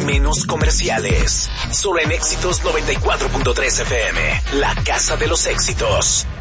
menos comerciales. Solo en Éxitos 94.3 FM, la casa de los éxitos.